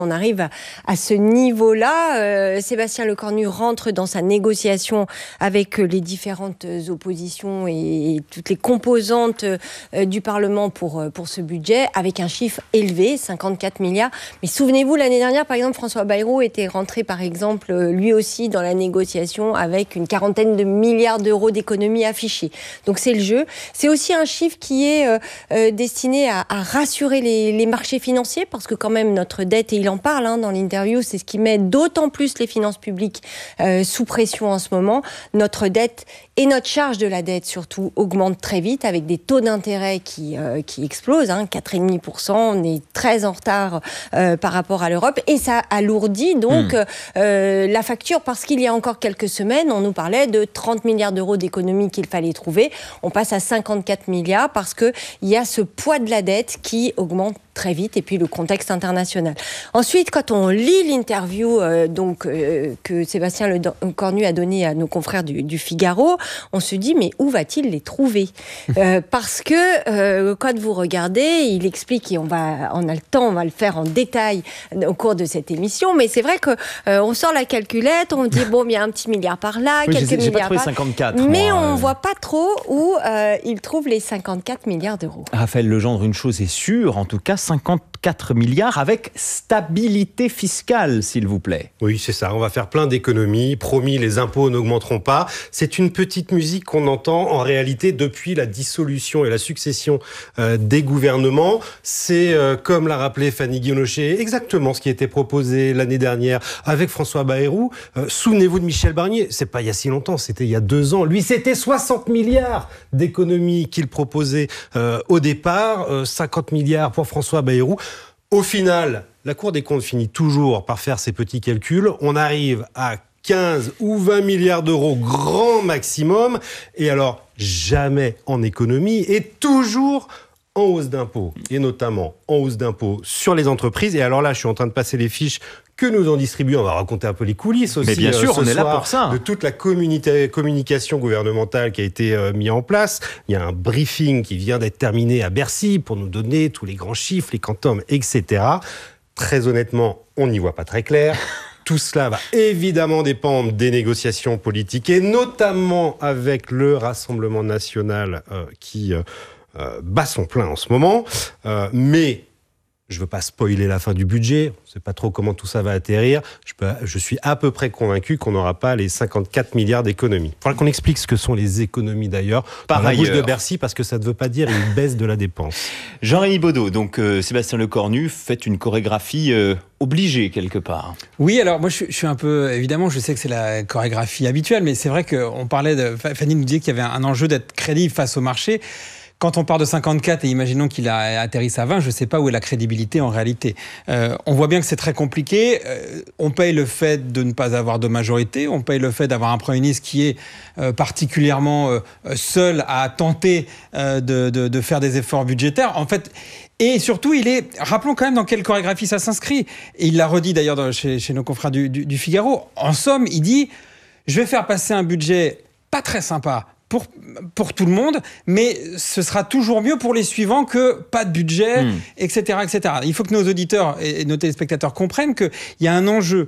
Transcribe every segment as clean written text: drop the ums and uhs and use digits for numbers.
On arrive à ce niveau-là. Sébastien Lecornu rentre dans sa négociation avec les différentes oppositions et toutes les composantes du Parlement pour ce budget, avec un chiffre élevé, 54 milliards. Mais souvenez-vous, l'année dernière, par exemple, François Bayrou était rentré, par exemple, lui aussi dans la négociation avec une quarantaine de milliards d'euros d'économies affichées. Donc c'est le jeu. C'est aussi un chiffre qui est destiné à rassurer les marchés financiers, parce que quand même notre dette, et il en parle dans l'interview, c'est ce qui met d'autant plus les finances publiques sous pression en ce moment. Notre dette et notre charge de la dette surtout augmente très vite, avec des taux d'intérêt qui explosent, 4,5%, on est très en retard par rapport à l'Europe, et ça alourdit donc la facture, parce qu'il y a encore quelques semaines, on nous parlait de 30 milliards d'euros d'économies qu'il fallait trouver. On passe à 54 milliards parce qu'il y a ce poids de la dette qui augmente très vite, et puis le contexte international. Ensuite, quand on lit l'interview que Sébastien Lecornu a donnée à nos confrères du Figaro, on se dit, mais où va-t-il les trouver ? Parce que quand vous regardez, il explique, et on a le temps, on va le faire en détail au cours de cette émission, mais c'est vrai qu'on sort la calculette, on dit, bon, il y a un petit milliard par là, oui, quelques milliards par là. 54, mais on ne voit pas trop où il trouve les 54 milliards d'euros. Raphaël Legendre, une chose est sûre, en tout cas, 54 milliards avec stabilité fiscale, s'il vous plaît. Oui, c'est ça. On va faire plein d'économies. Promis, les impôts n'augmenteront pas. C'est une petite musique qu'on entend en réalité depuis la dissolution et la succession des gouvernements. C'est, comme l'a rappelé Fanny Guillaume-Nocher, exactement ce qui a été proposé l'année dernière avec François Bayrou. Souvenez-vous de Michel Barnier. C'est pas il y a si longtemps, c'était il y a 2 ans. Lui, c'était 60 milliards d'économies qu'il proposait au départ. 50 milliards pour François Bayrou. Au final, la Cour des comptes finit toujours par faire ses petits calculs. On arrive à 15 ou 20 milliards d'euros grand maximum. Et alors, jamais en économie, et toujours en hausse d'impôts, et notamment en hausse d'impôts sur les entreprises. Et alors là, je suis en train de passer les fiches que nous en distribuons. On va raconter un peu les coulisses aussi. Mais bien sûr, on est là pour ça. De toute la communication gouvernementale qui a été mise en place. Il y a un briefing qui vient d'être terminé à Bercy pour nous donner tous les grands chiffres, les quantums, etc. Très honnêtement, on n'y voit pas très clair. Tout cela va évidemment dépendre des négociations politiques, et notamment avec le Rassemblement national qui bat son plein en ce moment. Mais je ne veux pas spoiler la fin du budget, on ne sait pas trop comment tout ça va atterrir. Je suis à peu près convaincu qu'on n'aura pas les 54 milliards d'économies. Il faudra qu'on explique ce que sont les économies d'ailleurs, par la bouche de Bercy, parce que ça ne veut pas dire une baisse de la dépense. Jean-Rémy Baudot, donc Sébastien Lecornu fait une chorégraphie obligée quelque part. Oui, alors moi je suis un peu, évidemment, je sais que c'est la chorégraphie habituelle, mais c'est vrai qu'on parlait Fanny nous disait qu'il y avait un enjeu d'être crédible face au marché. Quand on part de 54 et imaginons qu'il a atterri à 20, je ne sais pas où est la crédibilité en réalité. On voit bien que c'est très compliqué. On paye le fait de ne pas avoir de majorité. On paye le fait d'avoir un Premier ministre qui est particulièrement seul à tenter de faire des efforts budgétaires. En fait, et surtout, rappelons quand même dans quelle chorégraphie ça s'inscrit. Et il l'a redit d'ailleurs chez nos confrères du Figaro. En somme, il dit « Je vais faire passer un budget pas très sympa ». Pour tout le monde, mais ce sera toujours mieux pour les suivants que pas de budget, etc., etc. Il faut que nos auditeurs et nos téléspectateurs comprennent qu'il y a un enjeu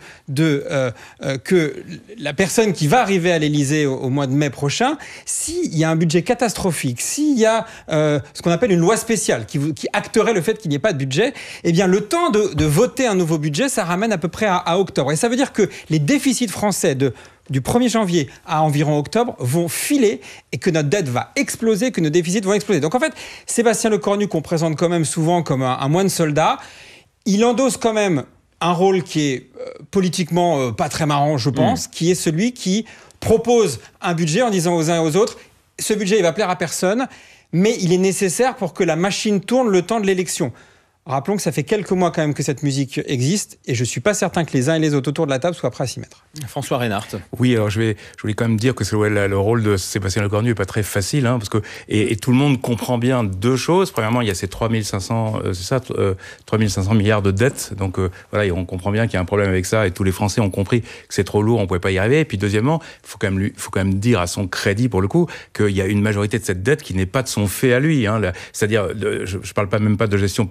que la personne qui va arriver à l'Élysée au mois de mai prochain, s'il y a un budget catastrophique, s'il y a ce qu'on appelle une loi spéciale qui acterait le fait qu'il n'y ait pas de budget, eh bien le temps de voter un nouveau budget, ça ramène à peu près à octobre. Et ça veut dire que les déficits français du 1er janvier à environ octobre vont filer, et que notre dette va exploser, que nos déficits vont exploser. Donc en fait, Sébastien Lecornu, qu'on présente quand même souvent comme un moine soldat, il endosse quand même un rôle qui est politiquement pas très marrant, je pense, qui est celui qui propose un budget en disant aux uns et aux autres, ce budget il va plaire à personne, mais il est nécessaire pour que la machine tourne le temps de l'élection. Rappelons que ça fait quelques mois quand même que cette musique existe, et je ne suis pas certain que les uns et les autres autour de la table soient prêts à s'y mettre. François Reinhardt. Oui, alors je voulais quand même dire que le rôle de Sébastien Lecornu n'est pas très facile, parce que et tout le monde comprend bien 2 choses. Premièrement, il y a ces 3500 milliards de dettes, donc voilà, et on comprend bien qu'il y a un problème avec ça, et tous les Français ont compris que c'est trop lourd, on ne pouvait pas y arriver. Et puis deuxièmement, il faut quand même dire à son crédit pour le coup qu'il y a une majorité de cette dette qui n'est pas de son fait à lui. C'est-à-dire, je ne parle même pas de gestion politique.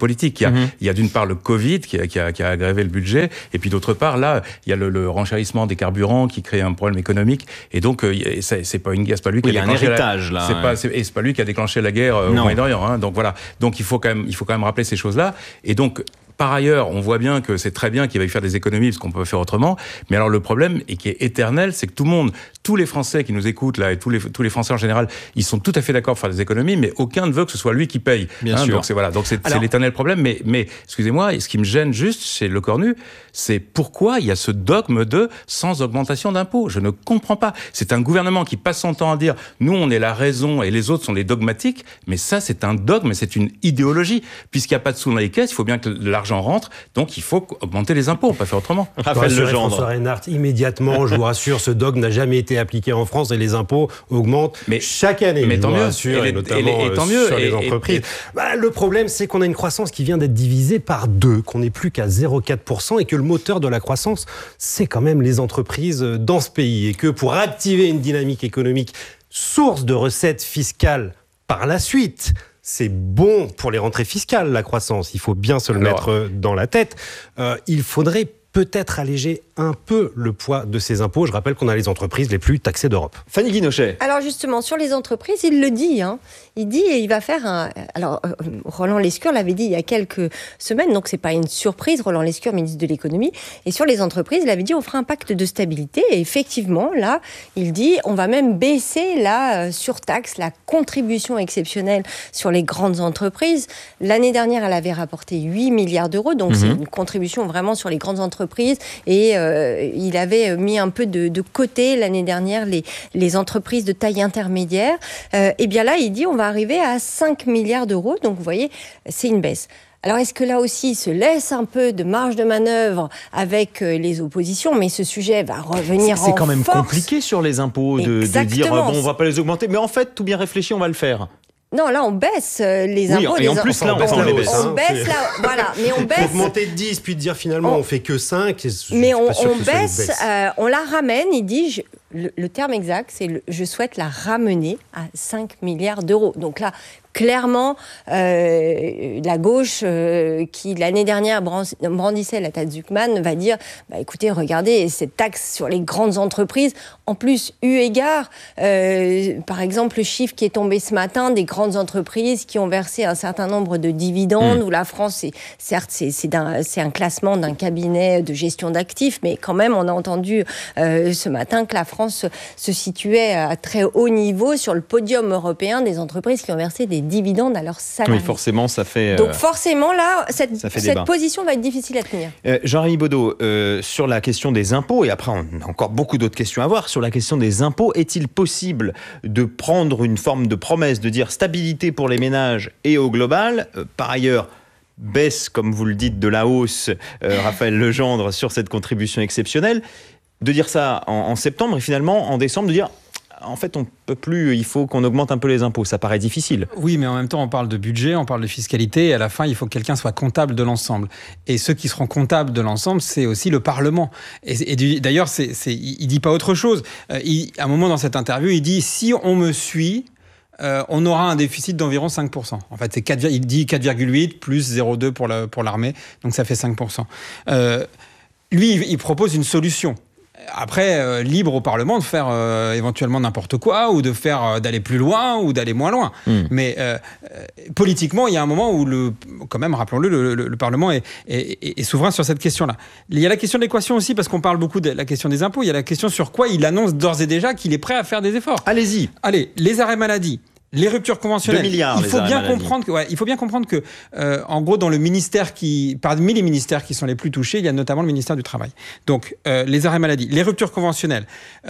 il y a d'une part le Covid qui a aggravé le budget, et puis d'autre part, là, il y a le renchérissement des carburants qui crée un problème économique. Et donc, c'est pas lui qui a déclenché c'est pas lui qui a déclenché la guerre au Moyen-Orient. Hein. Donc voilà. Donc il faut quand même rappeler ces choses-là. Et donc, par ailleurs, on voit bien que c'est très bien qu'il va y faire des économies parce qu'on peut faire autrement. Mais alors le problème, et qui est éternel, c'est que tous les Français qui nous écoutent là, et tous les Français en général, ils sont tout à fait d'accord pour faire des économies, mais aucun ne veut que ce soit lui qui paye. Bien sûr. Donc c'est l'éternel problème. Mais excusez-moi, ce qui me gêne juste chez Lecornu, c'est pourquoi il y a ce dogme de sans augmentation d'impôts. Je ne comprends pas. C'est un gouvernement qui passe son temps à dire nous on est la raison et les autres sont les dogmatiques. Mais ça c'est un dogme, c'est une idéologie. Puisqu'il n'y a pas de sous dans les caisses, il faut bien que l'argent rentre, donc il faut augmenter les impôts, on peut pas faire autrement. Raphaël Legendre. François Reinhardt, immédiatement, je vous rassure, ce dogme n'a jamais été appliqué en France et les impôts augmentent chaque année. Mais tant mieux, et notamment tant mieux, sur les entreprises. Le problème, c'est qu'on a une croissance qui vient d'être divisée par 2, qu'on n'est plus qu'à 0,4% et que le moteur de la croissance, c'est quand même les entreprises dans ce pays. Et que pour activer une dynamique économique, source de recettes fiscales par la suite, c'est bon pour les rentrées fiscales, la croissance. Il faut bien se le mettre dans la tête. Il faudrait peut-être alléger un peu le poids de ces impôts. Je rappelle qu'on a les entreprises les plus taxées d'Europe. Fanny Guinochet. Alors justement, sur les entreprises, il le dit. Il dit et il va faire un... Alors, Roland Lescure l'avait dit il y a quelques semaines, donc c'est pas une surprise. Roland Lescure, ministre de l'économie. Et sur les entreprises, il avait dit on fera un pacte de stabilité. Et effectivement, là, il dit on va même baisser la surtaxe, la contribution exceptionnelle sur les grandes entreprises. L'année dernière, elle avait rapporté 8 milliards d'euros. Donc c'est une contribution vraiment sur les grandes entreprises. Et il avait mis un peu de côté l'année dernière les entreprises de taille intermédiaire. Et bien là, il dit on va arriver à 5 milliards d'euros. Donc vous voyez, c'est une baisse. Alors, est-ce que là aussi, il se laisse un peu de marge de manœuvre avec les oppositions? Mais ce sujet va revenir en force. C'est quand même compliqué sur les impôts de dire bon, on va pas les augmenter. Mais en fait, tout bien réfléchi, on va le faire. Non, là, on baisse les impôts. Et en plus, là, on baisse la hausse. On baisse là, voilà. Mais on baisse. Pour monter de 10, puis de dire finalement, on fait que 5. Mais on baisse, on la ramène. Il dit, le terme exact, c'est je souhaite la ramener à 5 milliards d'euros. Donc là, clairement, la gauche, qui l'année dernière brandissait la taxe Zuckman, va dire écoutez, regardez, cette taxe sur les grandes entreprises, en plus, eu égard, par exemple, le chiffre qui est tombé ce matin des grandes entreprises qui ont versé un certain nombre de dividendes, où la France, c'est un classement d'un cabinet de gestion d'actifs, mais quand même, on a entendu ce matin que la France se situait à très haut niveau sur le podium européen des entreprises qui ont versé des dividendes à leurs salariés. Oui, forcément, ça fait... Donc forcément, là, cette position va être difficile à tenir. Jean-Rémy Baudot, sur la question des impôts, et après on a encore beaucoup d'autres questions à voir, sur la question des impôts, est-il possible de prendre une forme de promesse, de dire stabilité pour les ménages et au global, par ailleurs, baisse, comme vous le dites, de la hausse, Raphaël Legendre, sur cette contribution exceptionnelle, de dire ça en septembre et finalement en décembre de dire en fait on peut plus, il faut qu'on augmente un peu les impôts, ça paraît difficile. Oui, mais en même temps on parle de budget, on parle de fiscalité et à la fin il faut que quelqu'un soit comptable de l'ensemble. Et ceux qui seront comptables de l'ensemble, c'est aussi le Parlement. Et d'ailleurs il dit pas autre chose. À un moment dans cette interview, il dit si on me suit, on aura un déficit d'environ 5%. En fait, il dit 4,8 plus 0,2 pour l'armée, donc ça fait 5%. Lui, il propose une solution. Après, libre au Parlement de faire éventuellement n'importe quoi ou d'aller plus loin ou d'aller moins loin. Mais politiquement, il y a un moment où, quand même, rappelons-le, le Parlement est souverain sur cette question-là. Il y a la question de l'équation aussi, parce qu'on parle beaucoup de la question des impôts. Il y a la question sur quoi il annonce d'ores et déjà qu'il est prêt à faire des efforts. Allez-y. Allez, les arrêts maladie. Les ruptures conventionnelles. 2 milliards, il faut bien comprendre que, en gros, parmi les ministères qui sont les plus touchés, il y a notamment le ministère du Travail. Donc, les arrêts maladie, les ruptures conventionnelles.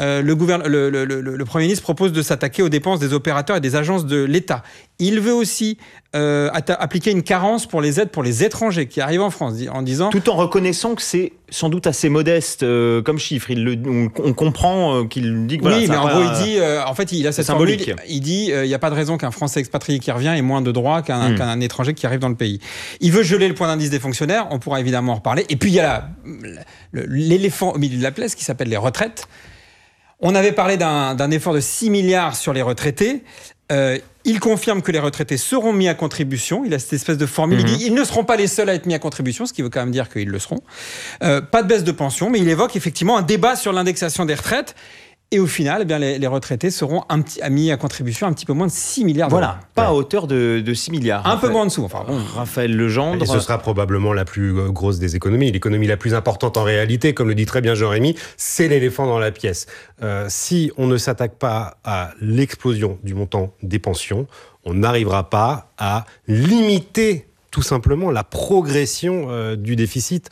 Le Premier ministre propose de s'attaquer aux dépenses des opérateurs et des agences de l'État. Il veut aussi appliquer une carence pour les aides pour les étrangers qui arrivent en France, en disant... Tout en reconnaissant que c'est sans doute assez modeste comme chiffre. On comprend qu'il dit que voilà... Oui, mais en gros, il dit... en fait, il a cette formule. Il dit il n'y a pas de raison qu'un Français expatrié qui revient ait moins de droits qu'un étranger qui arrive dans le pays. Il veut geler le point d'indice des fonctionnaires. On pourra évidemment en reparler. Et puis, il y a l'éléphant au milieu de la pièce qui s'appelle les retraites. On avait parlé d'un effort de 6 milliards sur les retraités. Il confirme que les retraités seront mis à contribution. Il a cette espèce de formule. Il dit ils ne seront pas les seuls à être mis à contribution, ce qui veut quand même dire qu'ils le seront. Pas de baisse de pension, mais il évoque effectivement un débat sur l'indexation des retraites. Et au final, eh bien, les retraités seront mis à contribution un petit peu moins de 6 milliards d'euros. Voilà, pas à hauteur de 6 milliards. Un peu moins en dessous. Enfin, Raphaël Legendre. Et ce sera probablement la plus grosse des économies. L'économie la plus importante en réalité, comme le dit très bien Jean-Rémy, c'est l'éléphant dans la pièce. Si on ne s'attaque pas à l'explosion du montant des pensions, on n'arrivera pas à limiter tout simplement la progression du déficit.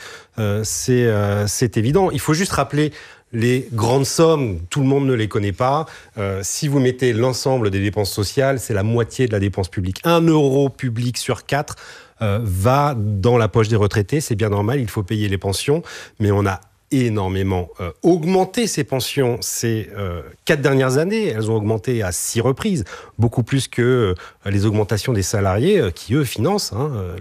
C'est évident. Il faut juste rappeler les grandes sommes, tout le monde ne les connaît pas. Si vous mettez l'ensemble des dépenses sociales, c'est la moitié de la dépense publique. 1 euro public sur 4 va dans la poche des retraités. C'est bien normal, il faut payer les pensions. Mais on a énormément augmenté ces pensions ces 4 dernières années. Elles ont augmenté à 6 reprises, beaucoup plus que les augmentations des salariés qui, eux, financent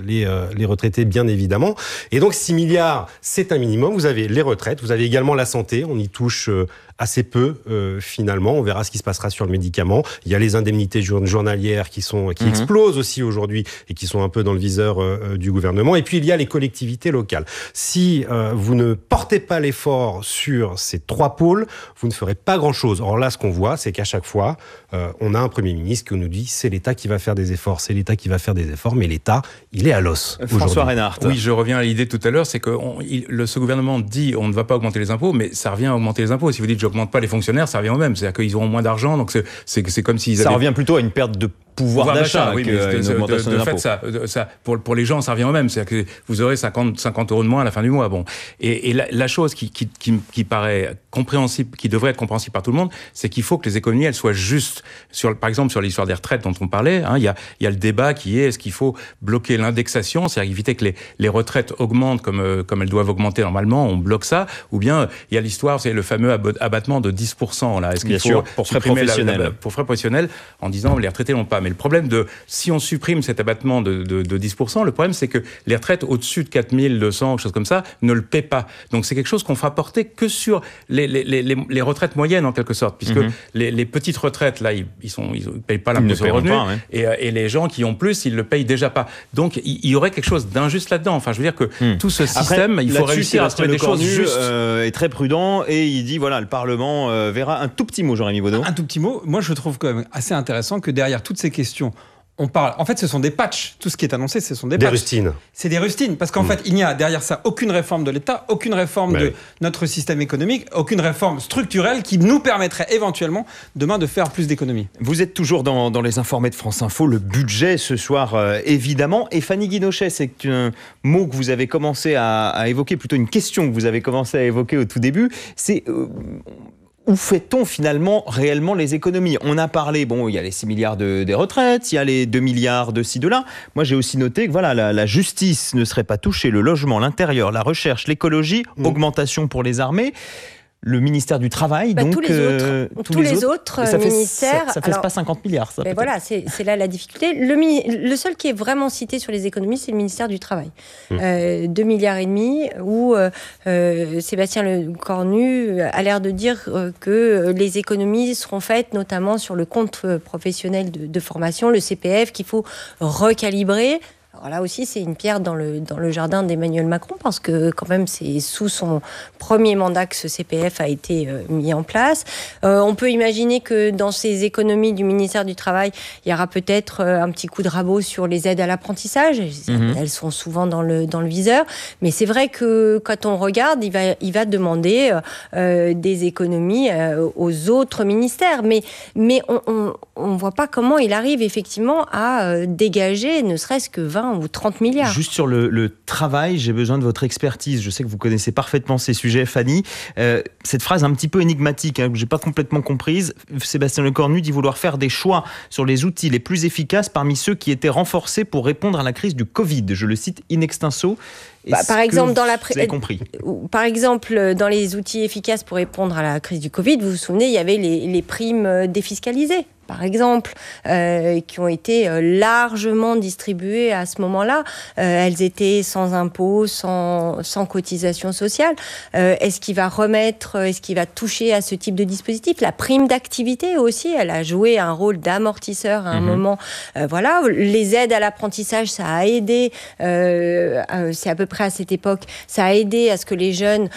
les retraités, bien évidemment. Et donc, 6 milliards, c'est un minimum. Vous avez les retraites, vous avez également la santé. On y touche assez peu, finalement. On verra ce qui se passera sur le médicament. Il y a les indemnités journalières qui explosent aussi aujourd'hui et qui sont un peu dans le viseur du gouvernement. Et puis, il y a les collectivités locales. Si vous ne portez pas l'effort sur ces 3 pôles, vous ne ferez pas grand-chose. Or là, ce qu'on voit, c'est qu'à chaque fois, on a un Premier ministre qui nous dit c'est l'État qui va faire des efforts, c'est l'État qui va faire des efforts, mais l'État, il est à l'os. François Reinhardt. Oui, je reviens à l'idée tout à l'heure, c'est que ce gouvernement dit on ne va pas augmenter les impôts, mais ça revient à augmenter les impôts. Si vous dites j'augmente pas les fonctionnaires, ça revient au même. C'est-à-dire qu'ils auront moins d'argent, donc c'est comme s'ils avaient... Ça revient plutôt à une perte de pouvoir d'achat, oui, mais augmentation de d'impôts. fait, ça pour les gens, ça revient au même. C'est-à-dire que vous aurez 50 euros de moins à la fin du mois. Bon. Et la chose qui paraît compréhensible, qui devrait être compréhensible par tout le monde, c'est qu'il faut que les économies, elles soient justes. Par exemple, sur l'histoire des retraites dont on parlait, il y a le débat qui est, est-ce qu'il faut bloquer l'indexation, c'est-à-dire éviter que les retraites augmentent comme elles doivent augmenter normalement, on bloque ça, ou bien il y a l'histoire, c'est le fameux abattement de 10%, là. Est-ce qu'il faut pour frais professionnels. Pour frais professionnels, en disant les retraités n'ont pas. Mais le problème si on supprime cet abattement de 10%, le problème c'est que les retraites au-dessus de 4200, quelque chose comme ça, ne le paient pas. Donc c'est quelque chose qu'on fera porter que sur les retraites moyennes en quelque sorte, puisque les petites retraites là, ils payent pas l'impôt sur le revenu, et les gens qui ont plus, ils le payent déjà pas. Donc il y aurait quelque chose d'injuste là-dedans. Enfin, je veux dire que tout ce système, il faut réussir à trouver des choses justes. Est très prudent et il dit voilà, le Parlement verra. Un tout petit mot, Jean-Rémy Baudot. Un tout petit mot. Moi, je trouve quand même assez intéressant que derrière toutes ces questions, on parle. En fait, ce sont des patchs. Tout ce qui est annoncé, ce sont des patchs. Rustines. C'est des rustines. Parce qu'en fait, il n'y a derrière ça aucune réforme de l'État, aucune réforme de notre système économique, aucune réforme structurelle qui nous permettrait éventuellement demain de faire plus d'économies. Vous êtes toujours dans les informés de France Info. Le budget ce soir, évidemment. Et Fanny Guinochet, c'est un mot que vous avez commencé à évoquer, plutôt une question que vous avez commencé à évoquer au tout début. C'est... où fait-on finalement réellement les économies ? On a parlé, il y a les 6 milliards des retraites, il y a les 2 milliards de ci, de là. Moi, j'ai aussi noté que la justice ne serait pas touchée, le logement, l'intérieur, la recherche, l'écologie, augmentation pour les armées. Le ministère du Travail, donc... tous les autres ministères... Ça ne fait pas 50 milliards, ça. Mais voilà, c'est là la difficulté. Le seul qui est vraiment cité sur les économies, c'est le ministère du Travail. 2,5 milliards, où Sébastien Lecornu a l'air de dire que les économies seront faites notamment sur le compte professionnel de formation, le CPF, qu'il faut recalibrer. Alors là aussi, c'est une pierre dans le jardin d'Emmanuel Macron, parce que quand même, c'est sous son premier mandat que ce CPF a été mis en place. On peut imaginer que dans ces économies du ministère du Travail, il y aura peut-être un petit coup de rabot sur les aides à l'apprentissage. Elles sont souvent dans le viseur. Mais c'est vrai que quand on regarde, il va demander des économies aux autres ministères. Mais on voit pas comment il arrive effectivement à dégager ne serait-ce que 20 ou 30 milliards. Juste sur le travail, j'ai besoin de votre expertise. Je sais que vous connaissez parfaitement ces sujets, Fanny. Cette phrase un petit peu énigmatique, que je n'ai pas complètement comprise. Sébastien Lecornu dit vouloir faire des choix sur les outils les plus efficaces parmi ceux qui étaient renforcés pour répondre à la crise du Covid. Je le cite in extenso. Par exemple, vous avez compris. Par exemple, dans les outils efficaces pour répondre à la crise du Covid, vous vous souvenez, il y avait les primes défiscalisées. par exemple, qui ont été largement distribuées à ce moment-là. Elles étaient sans impôt, sans cotisation sociale. Est-ce qu'il va toucher à ce type de dispositif? La prime d'activité aussi, elle a joué un rôle d'amortisseur à un moment. Voilà, les aides à l'apprentissage, ça a aidé, c'est à peu près à cette époque, ça a aidé à ce que les jeunes